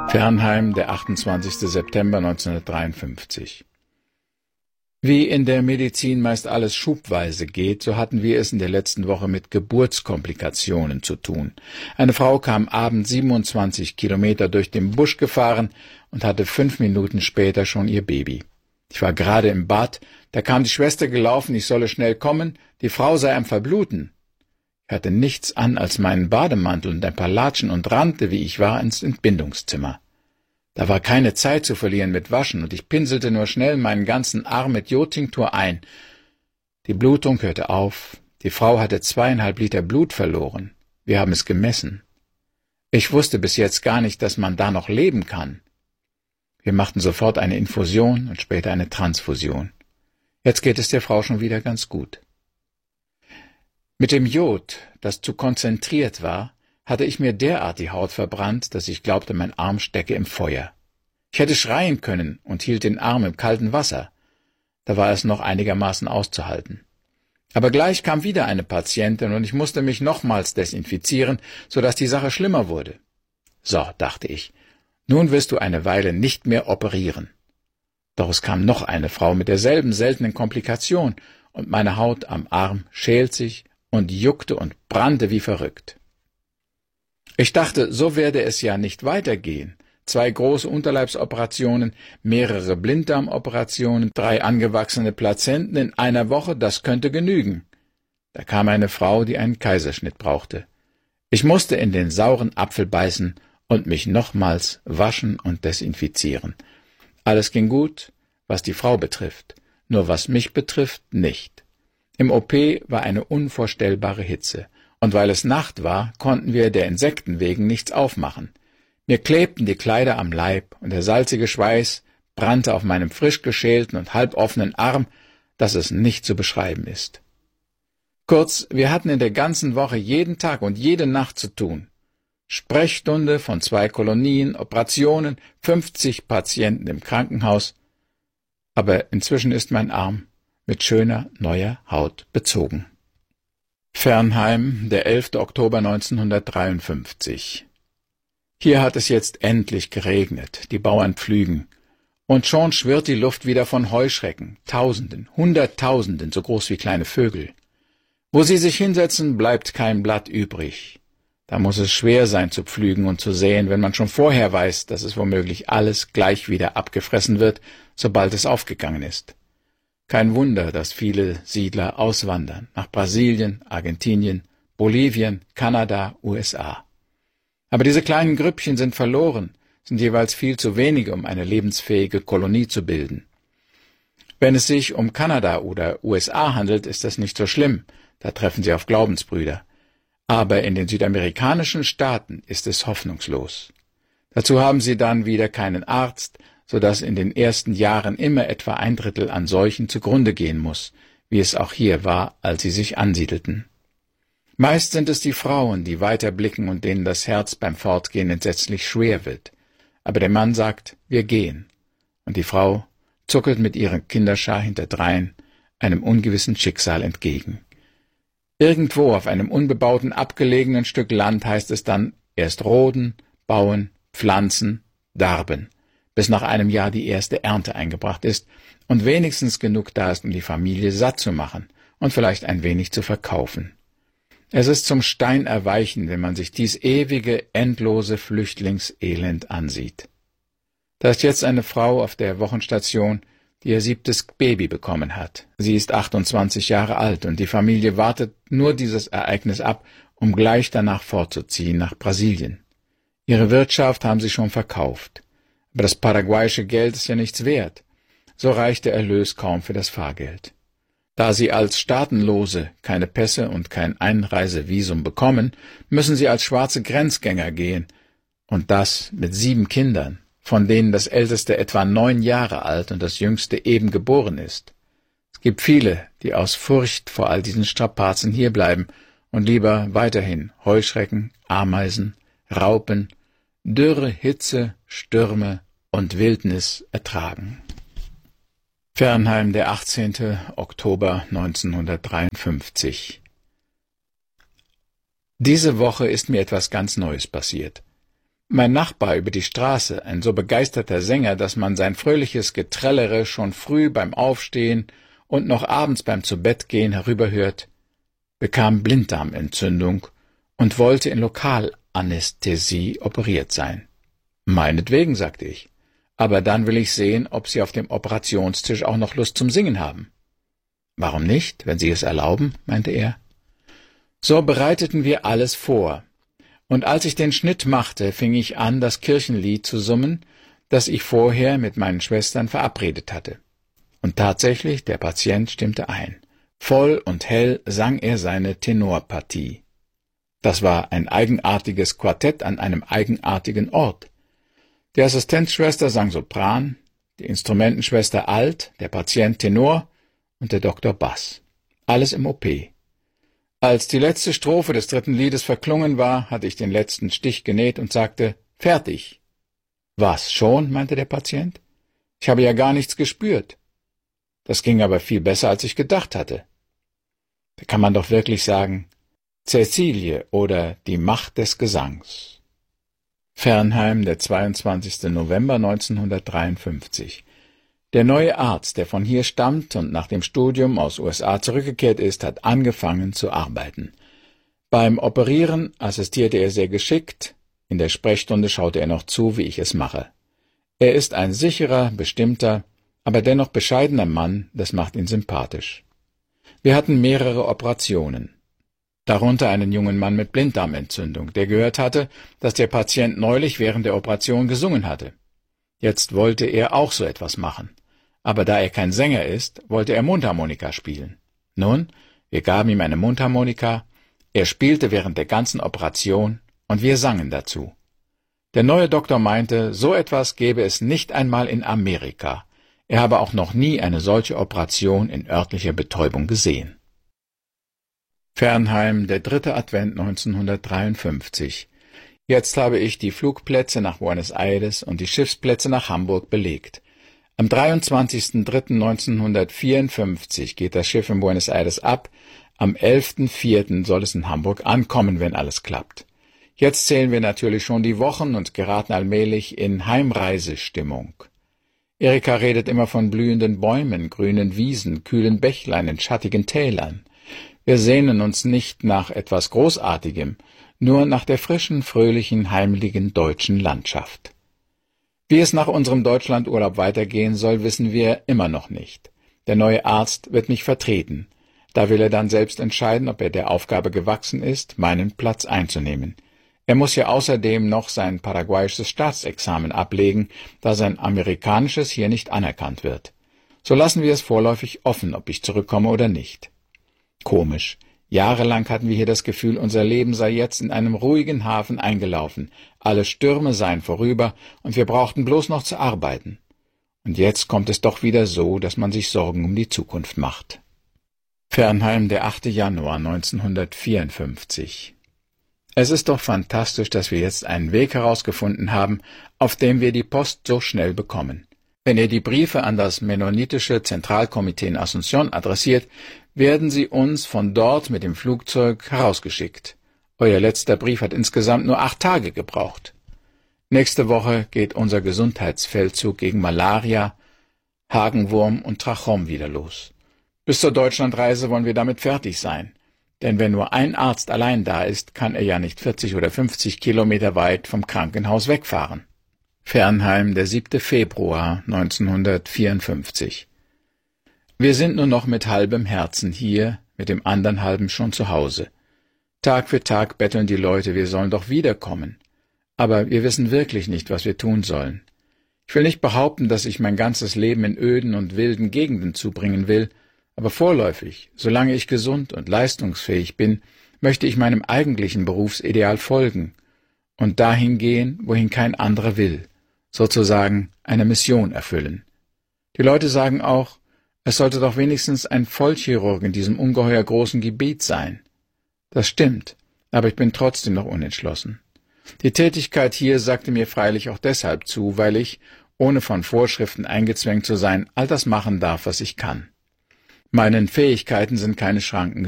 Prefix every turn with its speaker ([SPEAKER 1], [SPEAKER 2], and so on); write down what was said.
[SPEAKER 1] Fernheim, der 28. September 1953. Wie in der Medizin meist alles schubweise geht, so hatten wir es in der letzten Woche mit Geburtskomplikationen zu tun. Eine Frau kam abends 27 Kilometer durch den Busch gefahren und hatte 5 Minuten später schon ihr Baby. Ich war gerade im Bad, da kam die Schwester gelaufen, ich solle schnell kommen, die Frau sei am Verbluten. Ich hatte nichts an als meinen Bademantel und ein paar Latschen und rannte, wie ich war, ins Entbindungszimmer. Da war keine Zeit zu verlieren mit Waschen, und ich pinselte nur schnell meinen ganzen Arm mit Jodtinktur ein. Die Blutung hörte auf, die Frau hatte 2,5 Liter Blut verloren. Wir haben es gemessen. Ich wusste bis jetzt gar nicht, dass man da noch leben kann. Wir machten sofort eine Infusion und später eine Transfusion. Jetzt geht es der Frau schon wieder ganz gut. Mit dem Jod, das zu konzentriert war, hatte ich mir derart die Haut verbrannt, dass ich glaubte, mein Arm stecke im Feuer. Ich hätte schreien können und hielt den Arm im kalten Wasser. Da war es noch einigermaßen auszuhalten. Aber gleich kam wieder eine Patientin und ich musste mich nochmals desinfizieren, sodass die Sache schlimmer wurde. So, dachte ich, nun wirst du eine Weile nicht mehr operieren. Doch es kam noch eine Frau mit derselben seltenen Komplikation, und meine Haut am Arm schält sich und juckte und brannte wie verrückt. Ich dachte, so werde es ja nicht weitergehen. 2 große Unterleibsoperationen, mehrere Blinddarmoperationen, 3 angewachsene Plazenten in einer Woche, das könnte genügen. Da kam eine Frau, die einen Kaiserschnitt brauchte. Ich musste in den sauren Apfel beißen und mich nochmals waschen und desinfizieren. Alles ging gut, was die Frau betrifft, nur was mich betrifft, nicht. Im OP war eine unvorstellbare Hitze, und weil es Nacht war, konnten wir der Insekten wegen nichts aufmachen. Mir klebten die Kleider am Leib, und der salzige Schweiß brannte auf meinem frisch geschälten und halboffenen Arm, dass es nicht zu beschreiben ist. Kurz, wir hatten in der ganzen Woche jeden Tag und jede Nacht zu tun. Sprechstunde von 2 Kolonien, Operationen, 50 Patienten im Krankenhaus. Aber inzwischen ist mein Arm mit schöner, neuer Haut bezogen. Fernheim, der 11. Oktober 1953. Hier hat es jetzt endlich geregnet, die Bauern pflügen. Und schon schwirrt die Luft wieder von Heuschrecken, Tausenden, Hunderttausenden, so groß wie kleine Vögel. Wo sie sich hinsetzen, bleibt kein Blatt übrig. Da muss es schwer sein zu pflügen und zu säen, wenn man schon vorher weiß, dass es womöglich alles gleich wieder abgefressen wird, sobald es aufgegangen ist. Kein Wunder, dass viele Siedler auswandern, nach Brasilien, Argentinien, Bolivien, Kanada, USA. Aber diese kleinen Grüppchen sind verloren, sind jeweils viel zu wenige, um eine lebensfähige Kolonie zu bilden. Wenn es sich um Kanada oder USA handelt, ist das nicht so schlimm, da treffen sie auf Glaubensbrüder. Aber in den südamerikanischen Staaten ist es hoffnungslos. Dazu haben sie dann wieder keinen Arzt, so dass in den ersten Jahren immer etwa 1/3 an Seuchen zugrunde gehen muss, wie es auch hier war, als sie sich ansiedelten. Meist sind es die Frauen, die weiter blicken und denen das Herz beim Fortgehen entsetzlich schwer wird. Aber der Mann sagt, wir gehen. Und die Frau zuckelt mit ihrer Kinderschar hinterdrein einem ungewissen Schicksal entgegen. Irgendwo auf einem unbebauten, abgelegenen Stück Land heißt es dann erst roden, bauen, pflanzen, darben, bis nach einem Jahr die erste Ernte eingebracht ist und wenigstens genug da ist, um die Familie satt zu machen und vielleicht ein wenig zu verkaufen. Es ist zum Steinerweichen, wenn man sich dies ewige, endlose Flüchtlingselend ansieht. Da ist jetzt eine Frau auf der Wochenstation, die ihr 7. Baby bekommen hat. Sie ist 28 Jahre alt und die Familie wartet nur dieses Ereignis ab, um gleich danach fortzuziehen nach Brasilien. Ihre Wirtschaft haben sie schon verkauft. Aber das paraguayische Geld ist ja nichts wert. So reicht der Erlös kaum für das Fahrgeld. Da sie als Staatenlose keine Pässe und kein Einreisevisum bekommen, müssen sie als schwarze Grenzgänger gehen. Und das mit 7 Kindern, von denen das älteste etwa 9 Jahre alt und das jüngste eben geboren ist. Es gibt viele, die aus Furcht vor all diesen Strapazen hierbleiben und lieber weiterhin Heuschrecken, Ameisen, Raupen, Dürre, Hitze, Stürme und Wildnis ertragen. Fernheim, der 18. Oktober 1953. Diese Woche ist mir etwas ganz Neues passiert. Mein Nachbar über die Straße, ein so begeisterter Sänger, dass man sein fröhliches Geträllere schon früh beim Aufstehen und noch abends beim Zubettgehen herüberhört, bekam Blinddarmentzündung und wollte in Lokalanästhesie operiert sein. Meinetwegen, sagte ich, aber dann will ich sehen, ob Sie auf dem Operationstisch auch noch Lust zum Singen haben. Warum nicht, wenn Sie es erlauben, meinte er. So bereiteten wir alles vor, und als ich den Schnitt machte, fing ich an, das Kirchenlied zu summen, das ich vorher mit meinen Schwestern verabredet hatte. Und tatsächlich, der Patient stimmte ein. Voll und hell sang er seine Tenorpartie. Das war ein eigenartiges Quartett an einem eigenartigen Ort. Die Assistenzschwester sang Sopran, die Instrumentenschwester Alt, der Patient Tenor und der Doktor Bass. Alles im OP. Als die letzte Strophe des dritten Liedes verklungen war, hatte ich den letzten Stich genäht und sagte, »Fertig.« »Was, schon?« meinte der Patient. »Ich habe ja gar nichts gespürt.« Das ging aber viel besser, als ich gedacht hatte. Da kann man doch wirklich sagen, Cäcilie oder die Macht des Gesangs. Fernheim, der 22. November 1953. Der neue Arzt, der von hier stammt und nach dem Studium aus USA zurückgekehrt ist, hat angefangen zu arbeiten. Beim Operieren assistierte er sehr geschickt, in der Sprechstunde schaute er noch zu, wie ich es mache. Er ist ein sicherer, bestimmter, aber dennoch bescheidener Mann, das macht ihn sympathisch. Wir hatten mehrere Operationen. Darunter einen jungen Mann mit Blinddarmentzündung, der gehört hatte, dass der Patient neulich während der Operation gesungen hatte. Jetzt wollte er auch so etwas machen. Aber da er kein Sänger ist, wollte er Mundharmonika spielen. Nun, wir gaben ihm eine Mundharmonika, er spielte während der ganzen Operation und wir sangen dazu. Der neue Doktor meinte, so etwas gäbe es nicht einmal in Amerika. Er habe auch noch nie eine solche Operation in örtlicher Betäubung gesehen. Fernheim, der 3. Advent 1953. Jetzt habe ich die Flugplätze nach Buenos Aires und die Schiffsplätze nach Hamburg belegt. Am 23.03.1954 geht das Schiff in Buenos Aires ab, am 11.04. soll es in Hamburg ankommen, wenn alles klappt. Jetzt zählen wir natürlich schon die Wochen und geraten allmählich in Heimreisestimmung. Erika redet immer von blühenden Bäumen, grünen Wiesen, kühlen Bächlein, schattigen Tälern. Wir sehnen uns nicht nach etwas Großartigem, nur nach der frischen, fröhlichen, heimlichen deutschen Landschaft. Wie es nach unserem Deutschlandurlaub weitergehen soll, wissen wir immer noch nicht. Der neue Arzt wird mich vertreten. Da will er dann selbst entscheiden, ob er der Aufgabe gewachsen ist, meinen Platz einzunehmen. Er muss ja außerdem noch sein paraguayisches Staatsexamen ablegen, da sein amerikanisches hier nicht anerkannt wird. So lassen wir es vorläufig offen, ob ich zurückkomme oder nicht. Komisch. Jahrelang hatten wir hier das Gefühl, unser Leben sei jetzt in einem ruhigen Hafen eingelaufen, alle Stürme seien vorüber und wir brauchten bloß noch zu arbeiten. Und jetzt kommt es doch wieder so, dass man sich Sorgen um die Zukunft macht. Fernheim, der 8. Januar 1954. Es ist doch fantastisch, dass wir jetzt einen Weg herausgefunden haben, auf dem wir die Post so schnell bekommen. Wenn ihr die Briefe an das mennonitische Zentralkomitee in Asunción adressiert, werden sie uns von dort mit dem Flugzeug herausgeschickt. Euer letzter Brief hat insgesamt nur 8 Tage gebraucht. Nächste Woche geht unser Gesundheitsfeldzug gegen Malaria, Hagenwurm und Trachom wieder los. Bis zur Deutschlandreise wollen wir damit fertig sein. Denn wenn nur ein Arzt allein da ist, kann er ja nicht 40 oder 50 Kilometer weit vom Krankenhaus wegfahren. Fernheim, der 7. Februar 1954. Wir sind nur noch mit halbem Herzen hier, mit dem anderen halben schon zu Hause. Tag für Tag betteln die Leute, wir sollen doch wiederkommen. Aber wir wissen wirklich nicht, was wir tun sollen. Ich will nicht behaupten, dass ich mein ganzes Leben in öden und wilden Gegenden zubringen will, aber vorläufig, solange ich gesund und leistungsfähig bin, möchte ich meinem eigentlichen Berufsideal folgen und dahin gehen, wohin kein anderer will, sozusagen eine Mission erfüllen. Die Leute sagen auch, es sollte doch wenigstens ein Vollchirurg in diesem ungeheuer großen Gebiet sein. Das stimmt, aber ich bin trotzdem noch unentschlossen. Die Tätigkeit hier sagte mir freilich auch deshalb zu, weil ich, ohne von Vorschriften eingezwängt zu sein, all das machen darf, was ich kann. Meinen Fähigkeiten sind keine Schranken